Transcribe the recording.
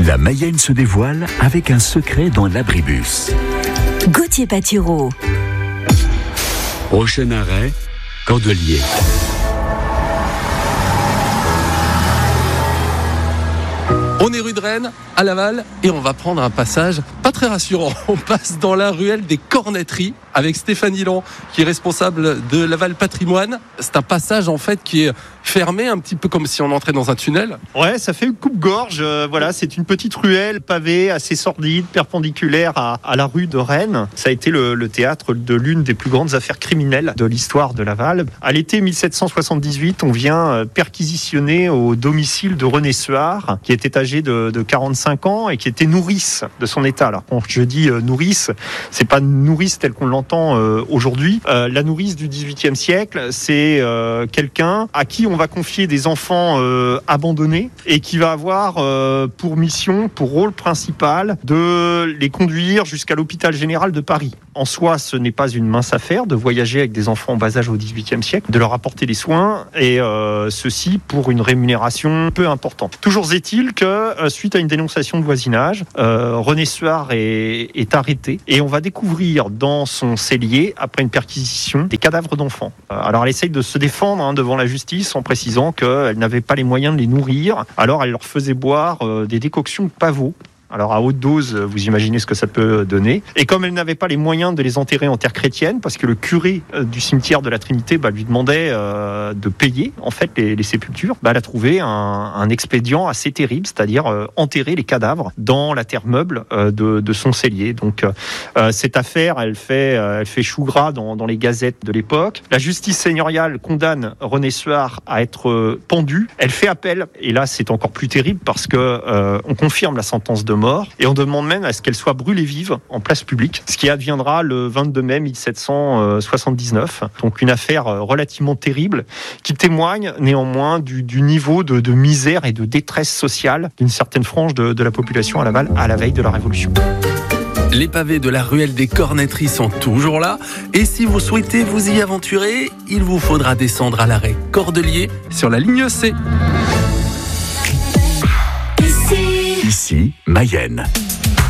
La Mayenne se dévoile avec un secret dans l'abribus. Gauthier Patireau. Prochain arrêt, Cordeliers. On est rue de Rennes, à Laval, et on va prendre un passage pas très rassurant. On passe dans la ruelle des Cornetteries avec Stéphanie Long, qui est responsable de Laval Patrimoine. C'est un passage en fait qui est fermé, un petit peu comme si on entrait dans un tunnel. Ouais, ça fait une coupe-gorge. Voilà, c'est une petite ruelle pavée assez sordide, perpendiculaire à la rue de Rennes. Ça a été le théâtre de l'une des plus grandes affaires criminelles de l'histoire de Laval. À l'été 1778, on vient perquisitionner au domicile de René Suard, qui était âgé de 45 ans et qui était nourrice de son état. Alors, quand je dis nourrice, c'est pas nourrice telle qu'on l'entend aujourd'hui. La nourrice du XVIIIe siècle, c'est quelqu'un à qui on va confier des enfants abandonnés et qui va avoir pour mission, pour rôle principal, de les conduire jusqu'à l'hôpital général de Paris. En soi, ce n'est pas une mince affaire de voyager avec des enfants en bas âge au XVIIIe siècle, de leur apporter des soins, et ceci pour une rémunération peu importante. Toujours est-il que, suite à une dénonciation de voisinage, René Suard est arrêté, et on va découvrir dans son cellier, après une perquisition, des cadavres d'enfants. Alors elle essaye de se défendre devant la justice en précisant qu'elle n'avait pas les moyens de les nourrir, alors elle leur faisait boire des décoctions de pavot. Alors à haute dose, vous imaginez ce que ça peut donner. Et comme elle n'avait pas les moyens de les enterrer en terre chrétienne, parce que le curé du cimetière de la Trinité lui demandait de payer en fait les sépultures, elle a trouvé un expédient assez terrible, c'est-à-dire enterrer les cadavres dans la terre meuble de son cellier. Donc cette affaire, elle fait chou gras dans les gazettes de l'époque. La justice seigneuriale condamne René Suard à être pendu. Elle fait appel, et là c'est encore plus terrible parce que on confirme la sentence de mort, et on demande même à ce qu'elle soit brûlée vive en place publique, ce qui adviendra le 22 mai 1779. Donc une affaire relativement terrible qui témoigne néanmoins du niveau de misère et de détresse sociale d'une certaine frange de la population à Laval à la veille de la Révolution. Les pavés de la ruelle des Cornetteries sont toujours là, et si vous souhaitez vous y aventurer, il vous faudra descendre à l'arrêt Cordeliers sur la ligne C. Ici, Mayenne.